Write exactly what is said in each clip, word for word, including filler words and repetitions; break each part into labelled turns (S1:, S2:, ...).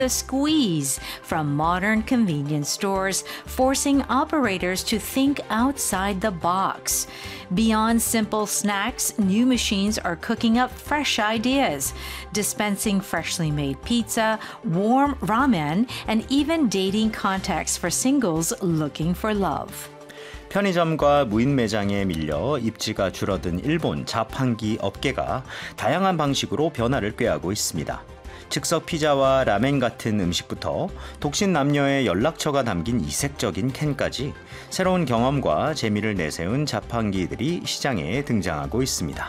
S1: the squeeze from modern convenience stores, forcing operators to think outside the box. Beyond simple snacks, new machines are cooking up fresh ideas, dispensing freshly made pizza, warm ramen, and even dating contacts for singles looking for love.
S2: 편의점과 무인 매장에 밀려 입지가 줄어든 일본 자판기 업계가 다양한 방식으로 변화를 꾀하고 있습니다. 즉석 피자와 라멘 같은 음식부터 독신 남녀의 연락처가 담긴 이색적인 캔까지 새로운 경험과 재미를 내세운 자판기들이 시장에 등장하고 있습니다.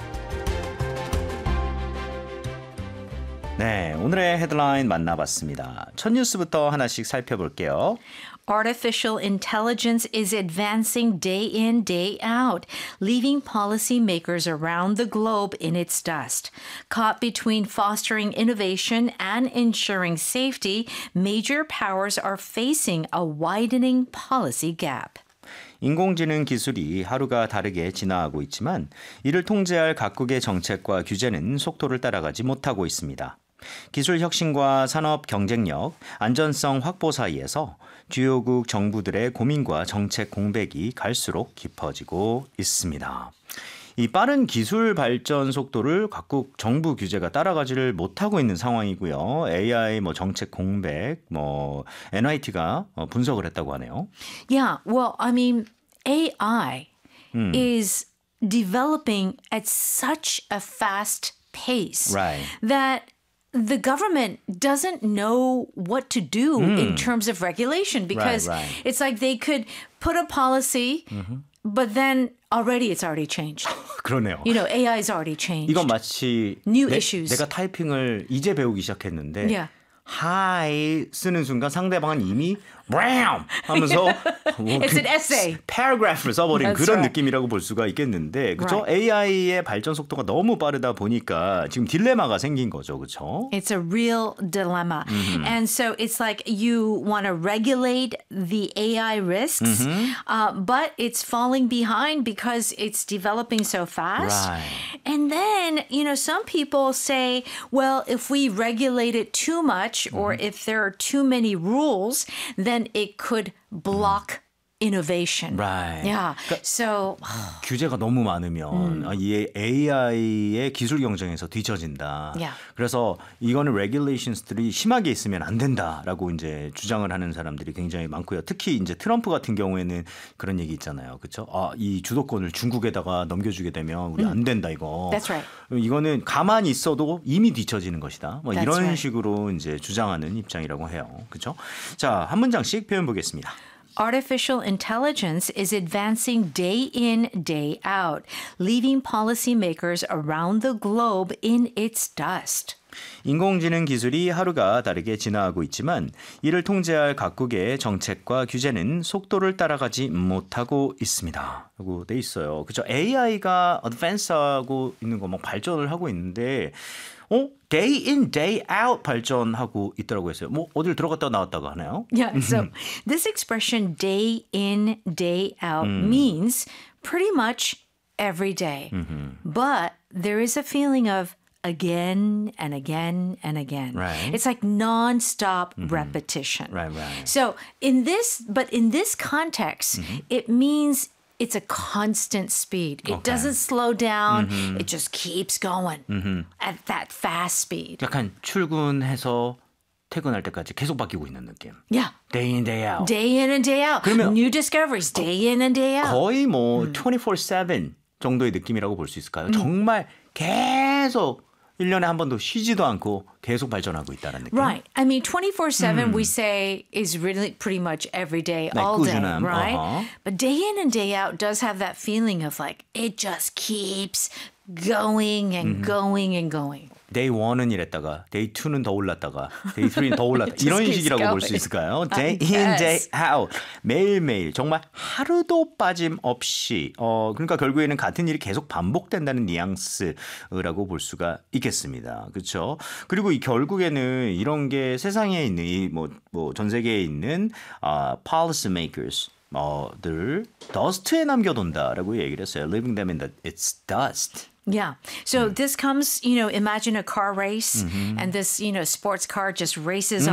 S2: 네, 오늘의 헤드라인 만나봤습니다. 첫 뉴스부터 하나씩 살펴볼게요.
S1: Artificial intelligence is advancing day in, day out, leaving policymakers around the globe in its dust. Caught between fostering innovation and ensuring safety, major powers are facing a widening policy gap.
S2: 인공지능 기술이 하루가 다르게 진화하고 있지만 이를 통제할 각국의 정책과 규제는 속도를 따라가지 못하고 있습니다. 기술 혁신과 산업 경쟁력, 안전성 확보 사이에서 주요국 정부들의 고민과 정책 공백이 갈수록 깊어지고 있습니다. 이 빠른 기술 발전 속도를 각국 정부 규제가 따라가지를 못하고 있는 상황이고요. 에이아이 뭐 정책 공백, 뭐 엔아이티가 분석을 했다고 하네요.
S1: Yeah, well, I mean, 에이아이 음. is developing at such a fast pace
S2: right.
S1: that the government doesn't know what to do mm. in terms of regulation because
S2: right, right.
S1: it's like they could put a policy, mm-hmm. but then already it's already changed.
S2: 그러네요.
S1: You know, 에이아이 is already changed.
S2: 이건 마치
S1: New
S2: 내,
S1: issues.
S2: 내가 타이핑을 이제 배우기 시작했는데
S1: yeah.
S2: hi 쓰는 순간 상대방은 이미 ram 하면서 뭐
S1: It's
S2: 그
S1: an essay.
S2: paragraph를 써버린
S1: That's
S2: 그런
S1: right.
S2: 느낌이라고 볼 수가 있겠는데 그렇죠?
S1: Right.
S2: 에이아이의 발전 속도가 너무 빠르다 보니까 지금 딜레마가 생긴 거죠. 그렇죠?
S1: It's a real dilemma.
S2: Mm-hmm.
S1: And so it's like you want to regulate the A I risks,
S2: mm-hmm.
S1: uh, but it's falling behind because it's developing so fast.
S2: Right.
S1: And then, you know, some people say, well, if we regulate it too much mm-hmm. or if there are too many rules, then it could block innovation.
S2: Right.
S1: Yeah.
S2: 그러니까
S1: So
S2: 규제가 너무 많으면
S1: 음.
S2: 이 에이아이의 기술 경쟁에서 뒤처진다.
S1: Yeah.
S2: 그래서 이거는 레귤레이션스들이 심하게 있으면 안 된다라고 이제 주장을 하는 사람들이 굉장히 많고요. 특히 이제 트럼프 같은 경우에는 그런 얘기 있잖아요. 그렇죠? 아, 이 주도권을 중국에다가 넘겨주게 되면 우리 안 된다 이거.
S1: That's right.
S2: 이거는 가만히 있어도 이미 뒤처지는 것이다. 뭐 이런
S1: right.
S2: 식으로 이제 주장하는 입장이라고 해요. 그렇죠? 자, 한 문장씩 표현 보겠습니다.
S1: Artificial intelligence is advancing day in, day out, leaving policymakers around the globe in its dust.
S2: 인공지능 기술이 하루가 다르게 진화하고 있지만 이를 통제할 각국의 정책과 규제는 속도를 따라가지 못하고 있습니다. 라고 돼 있어요. 그렇죠? 에이아이가 어드밴스하고 있는 거 막 발전을 하고 있는데 어? day in, day out 발전하고 있더라고 했어요. 뭐 어딜 들어갔다 나왔다가 하나요?
S1: Yeah, so this expression day in, day out mm. means pretty much every day. Mm-hmm. But there is a feeling of again and again and again.
S2: Right.
S1: It's like nonstop mm-hmm. repetition.
S2: Right, right.
S1: So in this, but in this context, mm-hmm. it means it's a constant speed. It
S2: okay.
S1: doesn't slow down.
S2: Mm-hmm.
S1: It just keeps going mm-hmm. at that fast speed.
S2: 약간 출근해서 퇴근할 때까지 계속 바뀌고 있는 느낌.
S1: Yeah.
S2: Day in, day out.
S1: Day in and day out.
S2: 그러면
S1: New discoveries. Day in and day out.
S2: 거의 뭐 음. twenty-four seven 정도의 느낌이라고 볼 수 있을까요? 음. 정말 계속 일 년에 한 번도 쉬지도 않고 계속 발전하고 있다는 느낌.
S1: Right. I mean, twenty-four seven
S2: 음.
S1: we say is really pretty much every day,
S2: 네,
S1: all
S2: 꾸준함.
S1: day, right?
S2: Uh-huh.
S1: But day in and day out does have that feeling of like it just keeps going and mm-hmm. going and going.
S2: Day one은 이랬다가 Day two는 더 올랐다가 Day three는 더 올랐다. 이런 식이라고 볼 수 있을까요? Day in, day out. 매일매일 정말 하루도 빠짐없이 어 그러니까 결국에는 같은 일이 계속 반복된다는 뉘앙스라고 볼 수가 있겠습니다. 그렇죠? 그리고 이 결국에는 이런 게 세상에 있는 이 뭐 뭐 전 세계에 있는 아 uh, policy makers 어들 dust에 남겨둔다라고 얘기를 했어요. Leaving them in the it's dust.
S1: Yeah. So
S2: 음.
S1: this comes, you know, imagine a car race
S2: mm-hmm.
S1: and this, you know, sports car just races
S2: 음.